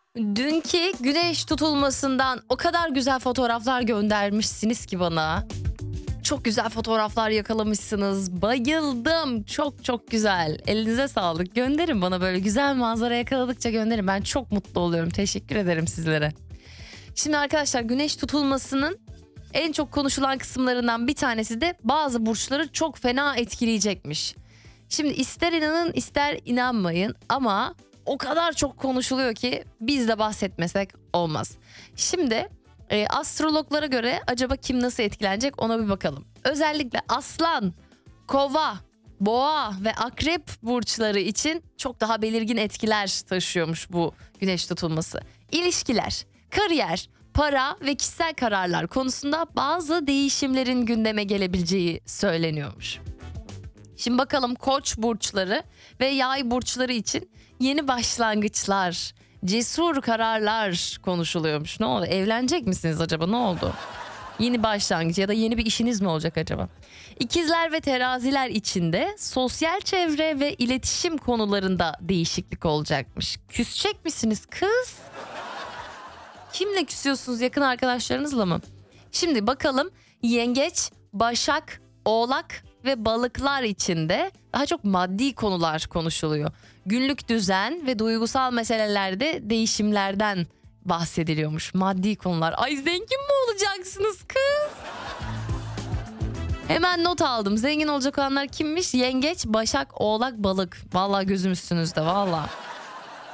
Dünkü güneş tutulmasından o kadar güzel fotoğraflar göndermişsiniz ki bana. Çok güzel fotoğraflar yakalamışsınız. Bayıldım. Çok çok güzel. Elinize sağlık. Gönderin bana, böyle güzel manzara yakaladıkça gönderin. Ben çok mutlu oluyorum. Teşekkür ederim sizlere. Şimdi arkadaşlar, güneş tutulmasının en çok konuşulan kısımlarından bir tanesi de bazı burçları çok fena etkileyecekmiş. Şimdi ister inanın ister inanmayın ama o kadar çok konuşuluyor ki biz de bahsetmesek olmaz. Şimdi astrologlara göre acaba kim nasıl etkilenecek ona bir bakalım. Özellikle Aslan, Kova, Boğa ve Akrep burçları için çok daha belirgin etkiler taşıyormuş bu güneş tutulması. İlişkiler, kariyer, para ve kişisel kararlar konusunda bazı değişimlerin gündeme gelebileceği söyleniyormuş. Şimdi bakalım Koç burçları ve Yay burçları için yeni başlangıçlar, cesur kararlar konuşuluyormuş. Ne oldu? Evlenecek misiniz acaba? Ne oldu? Yeni başlangıç ya da yeni bir işiniz mi olacak acaba? İkizler ve teraziler için de sosyal çevre ve iletişim konularında değişiklik olacakmış. Küsecek misiniz kız? Kimle küsüyorsunuz? Yakın arkadaşlarınızla mı? Şimdi bakalım Yengeç, Başak, Oğlak ve Balıklar için de daha çok maddi konular konuşuluyor. Günlük düzen ve duygusal meselelerde değişimlerden bahsediliyormuş. Maddi konular. Ay, zengin mi olacaksınız kız? Hemen not aldım. Zengin olacak olanlar kimmiş? Yengeç, Başak, Oğlak, Balık. Vallahi gözüm üstünüzde, vallahi.